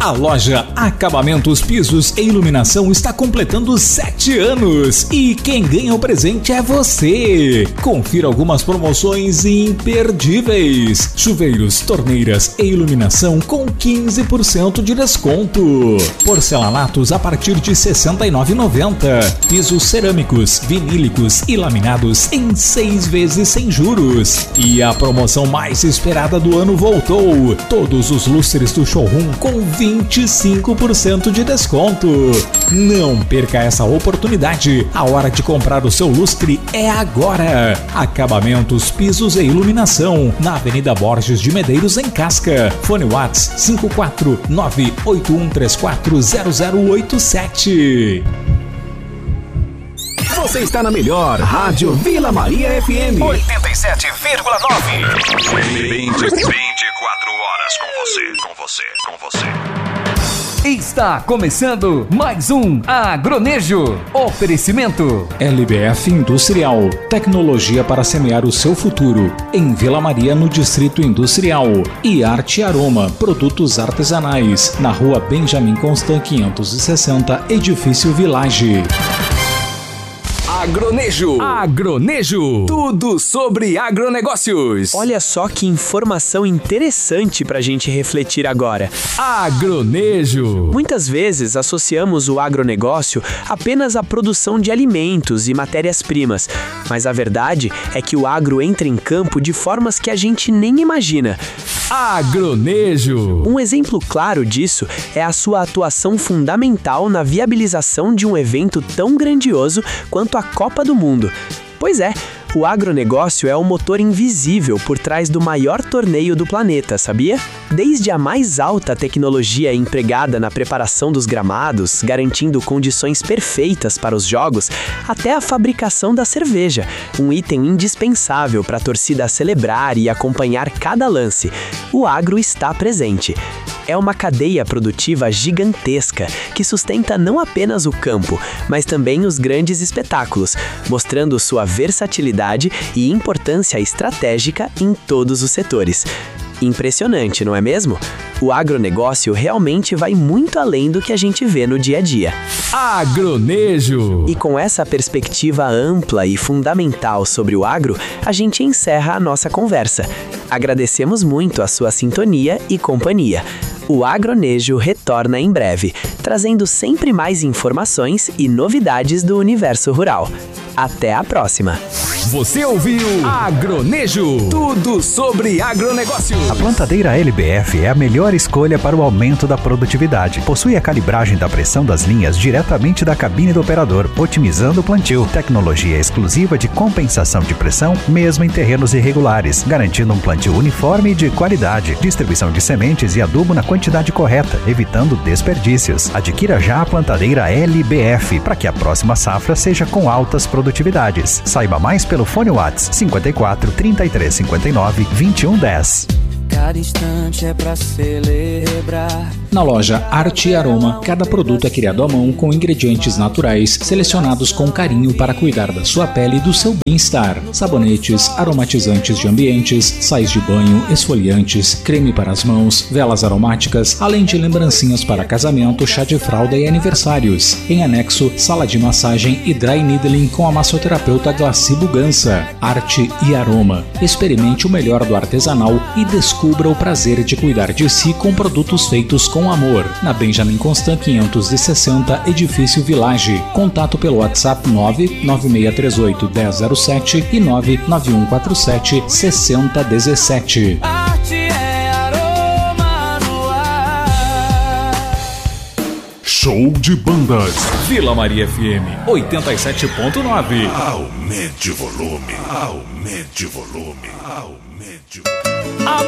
A loja Acabamentos, Pisos e Iluminação está completando 7 anos e quem ganha o presente é você. Confira algumas promoções imperdíveis: chuveiros, torneiras e iluminação com 15% de desconto, porcelanatos a partir de R$ 69,90, pisos cerâmicos, vinílicos e laminados em 6 vezes sem juros. E a promoção mais esperada do ano voltou: todos os lustres do showroom com 25% de desconto. Não perca essa oportunidade. A hora de comprar o seu lustre é agora. Acabamentos, Pisos e Iluminação, na Avenida Borges de Medeiros, em Casca. Fone WhatsApp 54981340087. Você está na melhor Rádio Vila Maria FM 87,9. 24 horas com você. Está começando mais um Agronejo. Oferecimento LBF Industrial, tecnologia para semear o seu futuro, em Vila Maria, no Distrito Industrial. E Arte e Aroma, produtos artesanais, na Rua Benjamin Constant 560, Edifício Village. Agronejo. Tudo sobre agronegócios. Olha só que informação interessante pra gente refletir agora. Agronejo. Muitas vezes associamos o agronegócio apenas à produção de alimentos e matérias-primas, mas a verdade é que o agro entra em campo de formas que a gente nem imagina. Agronejo. Um exemplo claro disso é a sua atuação fundamental na viabilização de um evento tão grandioso quanto a Copa do Mundo. Pois é, o agronegócio é o motor invisível por trás do maior torneio do planeta, sabia? Desde a mais alta tecnologia empregada na preparação dos gramados, garantindo condições perfeitas para os jogos, até a fabricação da cerveja, um item indispensável para a torcida celebrar e acompanhar cada lance. O agro está presente. É uma cadeia produtiva gigantesca que sustenta não apenas o campo, mas também os grandes espetáculos, mostrando sua versatilidade e importância estratégica em todos os setores. Impressionante, não é mesmo? O agronegócio realmente vai muito além do que a gente vê no dia a dia. Agronejo. E com essa perspectiva ampla e fundamental sobre o agro, a gente encerra a nossa conversa. Agradecemos muito a sua sintonia e companhia. O Agronejo retorna em breve, trazendo sempre mais informações e novidades do universo rural. Até a próxima! Você ouviu Agronejo, tudo sobre agronegócio. A plantadeira LBF é a melhor escolha para o aumento da produtividade. Possui a calibragem da pressão das linhas diretamente da cabine do operador, otimizando o plantio. Tecnologia exclusiva de compensação de pressão, mesmo em terrenos irregulares, garantindo um plantio uniforme e de qualidade. Distribuição de sementes e adubo na quantidade correta, evitando desperdícios. Adquira já a plantadeira LBF, para que a próxima safra seja com altas produtividades. Saiba mais pelo fone WhatsApp 54 33 59 21 10. Cada instante é pra celebrar. Na loja Arte e Aroma, cada produto é criado à mão com ingredientes naturais, selecionados com carinho para cuidar da sua pele e do seu bem-estar. Sabonetes, aromatizantes de ambientes, sais de banho, esfoliantes, creme para as mãos, velas aromáticas, além de lembrancinhas para casamento, chá de fralda e aniversários. Em anexo, sala de massagem e dry needling com a massoterapeuta Glaci Bugança. Arte e Aroma. Experimente o melhor do artesanal e descubra o prazer de cuidar de si com produtos feitos com amor. Na Benjamin Constant 560, Edifício Village. Contato pelo WhatsApp 99638 1007 e 99147 6017. Arte é aroma no ar. Show de bandas. Vila Maria FM 87.9. Aumente o volume. Aumente o volume. Aumente o volume.